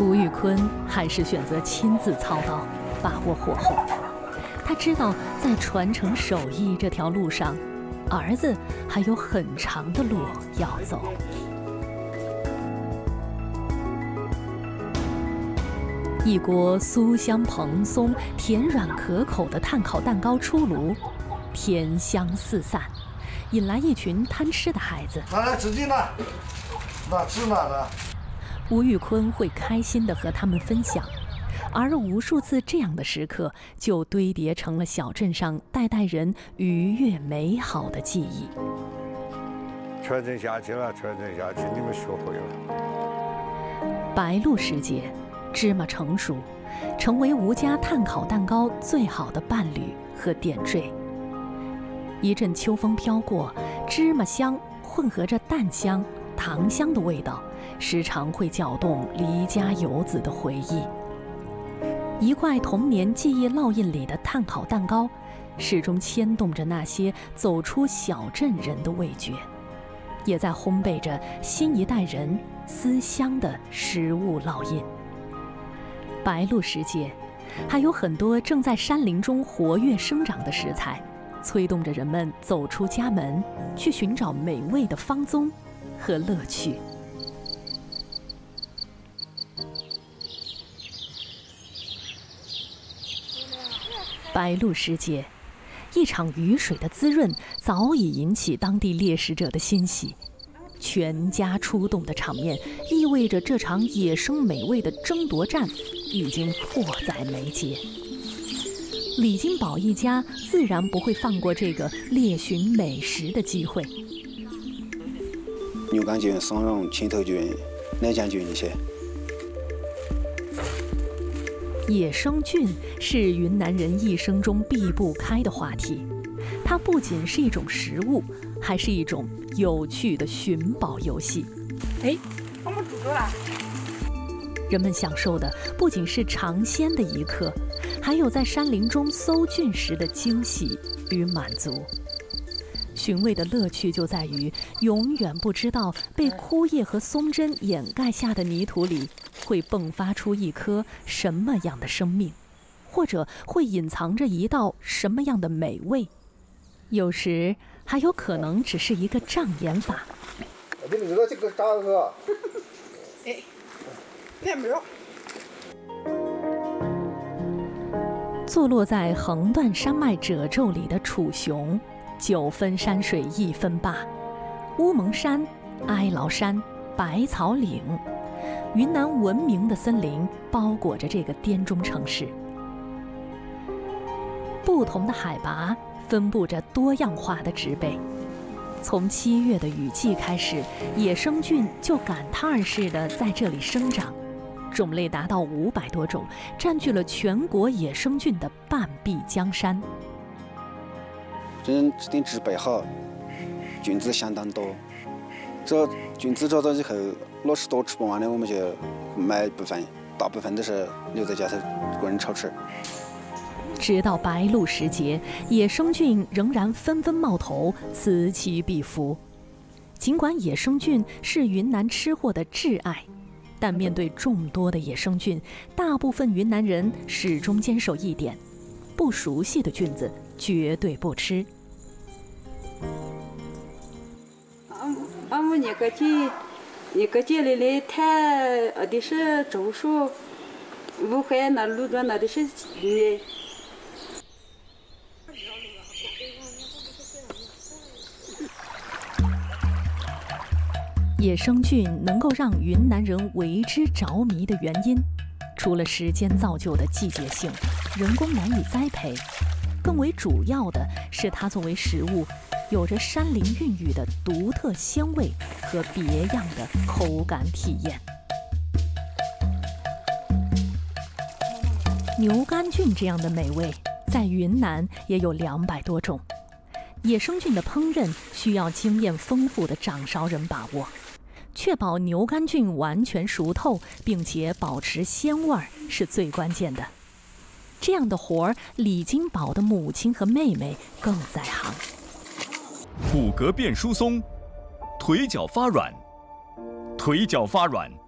吴玉坤还是选择亲自操刀，把握火候。他知道，在传承手艺这条路上，儿子还有很长的路要走。一锅酥香蓬松、甜软可口的炭烤蛋糕出炉，甜香四散，引来一群贪吃的孩子。 来，纸巾呢？那芝麻的。 吴玉坤会开心地和他们分享，而无数次这样的时刻，就堆叠成了小镇上代代人愉悦美好的记忆。 传承下去了，传承下去，你们学会了。 白露时节，芝麻成熟，成为吴家炭烤蛋糕最好的伴侣和点缀。一阵秋风飘过，芝麻香混合着蛋香、糖香的味道，时常会搅动离家游子的回忆。一块童年记忆烙印里的炭烤蛋糕，始终牵动着那些走出小镇人的味觉，也在烘焙着新一代人思乡的食物烙印。白露时节，还有很多正在山林中活跃生长的食材，催动着人们走出家门，去寻找美味的芳踪和乐趣。白露时节，一场雨水的滋润早已引起当地猎食者的欣喜。全家出动的场面，意味着这场野生美味的争夺战已经迫在眉睫。李金宝一家自然不会放过这个猎寻美食的机会。 牛肝菌、松茸、青头菌、奶浆菌一些。 野生菌是云南人一生中避不开的话题，它不仅是一种食物，还是一种有趣的寻宝游戏。 哎，我们煮着了。 人们享受的不仅是尝鲜的一刻，还有在山林中搜菌时的惊喜与满足。寻味的乐趣就在于永远不知道被枯叶和松针掩盖下的泥土里会迸发出一颗什么样的生命，或者会隐藏着一道什么样的美味。有时还有可能只是一个障眼法。 你们知道这个咋个？ 哎，那没有。 坐落在横断山脉褶皱里的楚雄，9分山水1分坝，乌蒙山、哀牢山、百草岭，云南闻名的森林包裹着这个滇中城市。不同的海拔分布着多样化的植被。从7月的雨季开始，野生菌就赶趟儿似的在这里生长，种类达到500多种，占据了全国野生菌的半壁江山。 这点植被好，菌子相当多。这菌子找到以后，60多吃不完的，我们就买一部分，大部分都是留在家头个人炒吃。 直到白露时节，野生菌仍然纷纷冒头，此起彼伏。尽管野生菌是云南吃货的挚爱，但面对众多的野生菌，大部分云南人始终坚守一点：不熟悉的菌子绝对不吃。 俺们那个街里的太的是周树，不会那路段那的是鱼。 野生菌能够让云南人为之着迷的原因，除了时间造就的季节性、人工难以栽培，更为主要的是它作为食物，有着山林孕育的独特鲜味和别样的口感体验。牛肝菌这样的美味，在云南也有200多种。野生菌的烹饪需要经验丰富的掌勺人把握，确保牛肝菌完全熟透，并且保持鲜味儿是最关键的。这样的活儿，李金宝的母亲和妹妹更在行。 骨骼变疏松，腿脚发软，腿脚发软